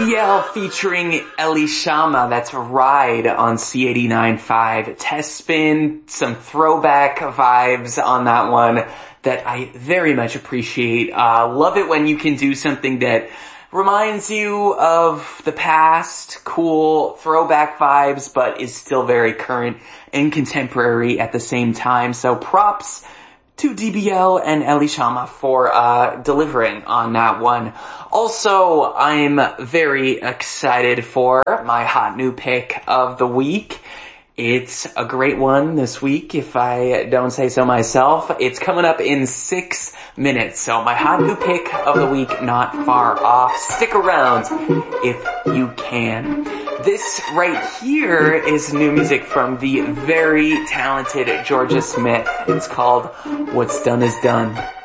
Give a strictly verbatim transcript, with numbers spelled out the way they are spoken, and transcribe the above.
B L featuring Elishama, that's Ride on C eighty-nine point five. Test spin, some throwback vibes on that one that I very much appreciate. Uh, love it when you can do something that reminds you of the past, cool throwback vibes, but is still very current and contemporary at the same time. So props to D B L and Elishama for uh delivering on that one. Also, I'm very excited for my hot new pick of the week. It's a great one this week, if I don't say so myself. It's coming up in six minutes, so my hot new pick of the week not far off. Stick around if you can. This right here is new music from the very talented Georgia Smith. It's called What's Done Is Done.